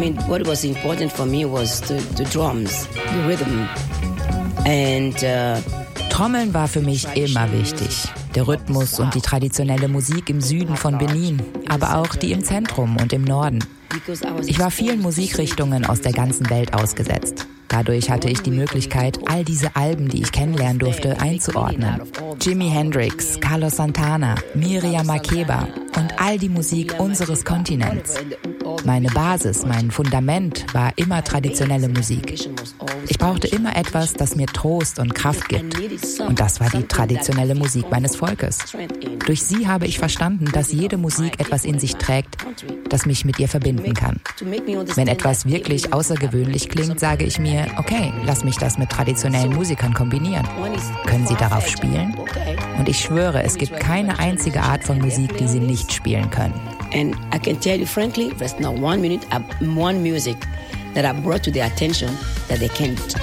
what was important for me was the drums, the rhythm. And Trommeln war für mich immer wichtig. Der Rhythmus und die traditionelle Musik im Süden von Benin, aber auch die im Zentrum und im Norden. Ich war vielen Musikrichtungen aus der ganzen Welt ausgesetzt. Dadurch hatte ich die Möglichkeit, all diese Alben, die ich kennenlernen durfte, einzuordnen. Jimi Hendrix, Carlos Santana, Miriam Makeba und all die Musik unseres Kontinents. Meine Basis, mein Fundament war immer traditionelle Musik. Ich brauchte immer etwas, das mir Trost und Kraft gibt. Und das war die traditionelle Musik meines Volkes. Durch sie habe ich verstanden, dass jede Musik etwas in sich trägt, das mich mit ihr verbinden kann. Wenn etwas wirklich außergewöhnlich klingt, sage ich mir, okay, lass mich das mit traditionellen Musikern kombinieren. Können sie darauf spielen? Und ich schwöre, es gibt keine einzige Art von Musik, die sie nicht spielen können. And I can tell you frankly, there's not one music that I brought to their attention that they can't